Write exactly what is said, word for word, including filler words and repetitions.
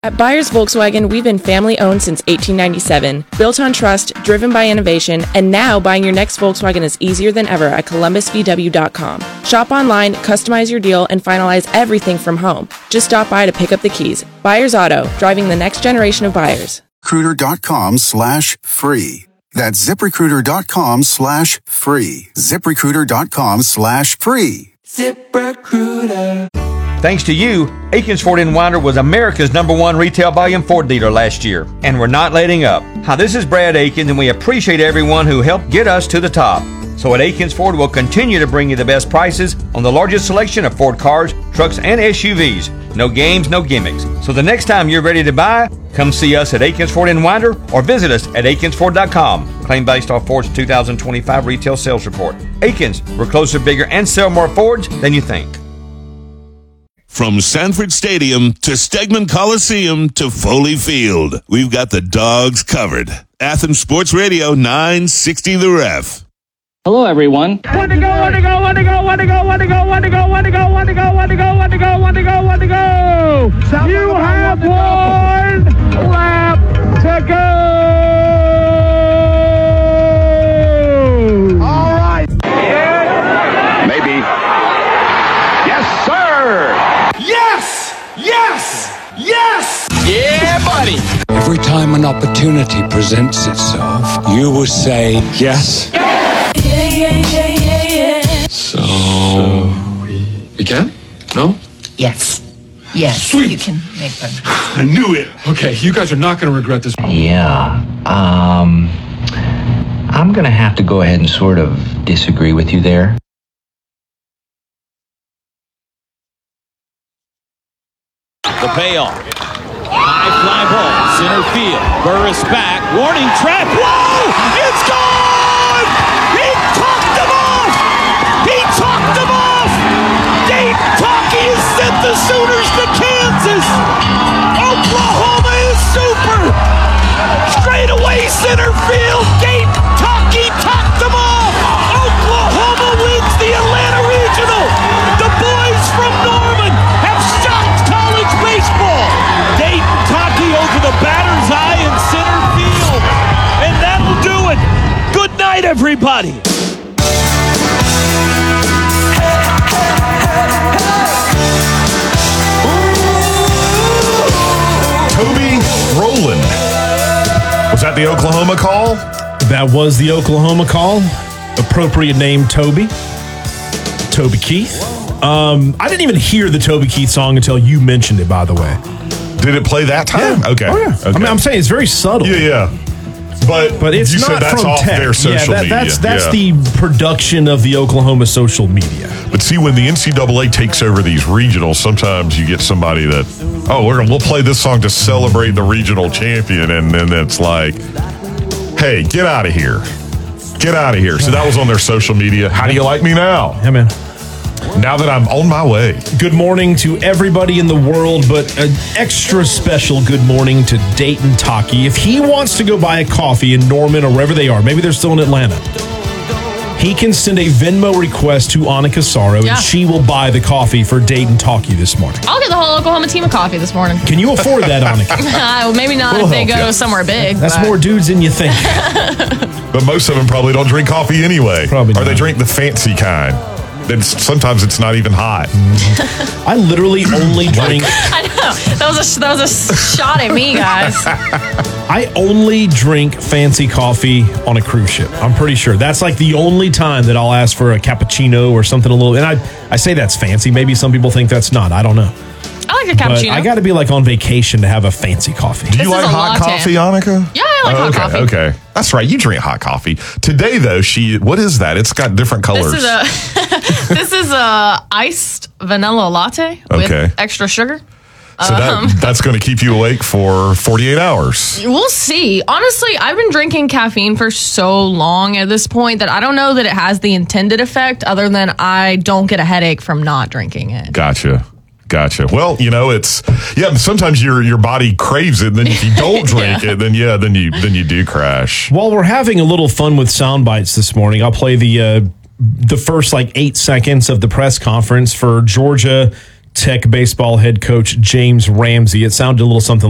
At Byers Volkswagen, we've been family-owned since eighteen ninety-seven, built on trust, driven by innovation, and now buying your next Volkswagen is easier than ever at Columbus V W dot com. Shop online, customize your deal, and finalize everything from home. Just stop by to pick up the keys. Byers Auto, driving the next generation of buyers. ZipRecruiter.com slash free. That's ZipRecruiter.com slash free. ZipRecruiter.com slash free. ZipRecruiter. Thanks to you, Aikens Ford in Winder was America's number one retail volume Ford dealer last year, and we're not letting up. Hi, this is Brad Aikens, and we appreciate everyone who helped get us to the top. So at Aikens Ford, we'll continue to bring you the best prices on the largest selection of Ford cars, trucks, and S U Vs. No games, no gimmicks. So the next time you're ready to buy, come see us at Aikens Ford in Winder or visit us at Aikens Ford dot com. Claim based off Ford's two thousand twenty-five retail sales report. Aikens, we're closer, bigger, and sell more Fords than you think. From Sanford Stadium to Stegman Coliseum to Foley Field, we've got the dogs covered. Athens Sports Radio nine sixty The Ref. Hello, everyone. One to go, one to go, one to go, one to go, one to go, one to go, one to go, one to go, one to go, one to go, one to go, one to go. You have one lap to go. All right. Maybe. Yes, sir. Yes! Yes! Yes! Yeah, buddy. Every time an opportunity presents itself, you will say yes. Yeah, yeah, yeah, yeah, yeah. So, so we begin? No? Yes. Yes. Sweet. You can make them. I knew it. Okay, you guys are not going to regret this. Yeah. Um, I'm going to have to go ahead and sort of disagree with you there. The payoff. High fly ball, center field. Burris back. Warning track. Whoa! It's gone! He talked him off! He talked him off! Dave Talkie has sent the Sooners to Kansas! Oklahoma is super! Straight away center field. Dave Talkie talked them off! Oklahoma wins the Atlanta Regional! The boys from Norman have shocked college baseball! Dayton Talkie over the batter's eye in center field. And that'll do it. Good night, everybody. Toby Rowland. Was that the Oklahoma call? That was the Oklahoma call. Appropriate name, Toby. Toby Keith. Um, I didn't even hear the Toby Keith song until you mentioned it, by the way. Did it play that time? Yeah. Okay. Oh, yeah. Okay. I mean, I'm saying it's very subtle. Yeah, yeah. But, but it's you not said that's from off tech. their social yeah, that, media. That's, that's yeah. the production of the Oklahoma social media. But see, when the N C double A takes over these regionals, sometimes you get somebody that, oh, we're gonna, we'll play this song to celebrate the regional champion, and then it's like, hey, get out of here. Get out of here. So that was on their social media. How do you like me now? Yeah, man. Now that I'm on my way. Good morning to everybody in the world, but an extra special good morning to Dayton Talkie. If he wants to go buy a coffee in Norman or wherever they are, maybe they're still in Atlanta, he can send a Venmo request to Annika Saro, yeah. and she will buy the coffee for Dayton Talkie this morning. I'll get the whole Oklahoma team a coffee this morning. Can you afford that, Annika? uh, maybe not we'll if they go you. somewhere big. That's but. more dudes than you think. But most of them probably don't drink coffee anyway. Probably or not. they drink the fancy kind. Then sometimes it's not even hot. Mm-hmm. I literally only drink. I know that was a that was a shot at me, guys. I only drink fancy coffee on a cruise ship. I'm pretty sure that's like the only time that I'll ask for a cappuccino or something a little. And I I say that's fancy. Maybe some people think that's not. I don't know. I like a cappuccino. But I got to be like on vacation to have a fancy coffee. Do you This like hot latte. coffee, Annika? Yeah, I like oh, hot okay, coffee. Okay, that's right. You drink hot coffee. Today, though, she what is that? It's got different colors. This is a this is a iced vanilla latte with Okay. extra sugar. So that, Um, that's going to keep you awake for forty-eight hours. We'll see. Honestly, I've been drinking caffeine for so long at this point that I don't know that it has the intended effect other than I don't get a headache from not drinking it. Gotcha. Gotcha. Well, you know, it's yeah. Sometimes your your body craves it. And then if you don't drink Yeah. it, then yeah, then you then you do crash. While we're having a little fun with sound bites this morning, I'll play the uh, the first like eight seconds of the press conference for Georgia Tech baseball head coach James Ramsey. It sounded a little something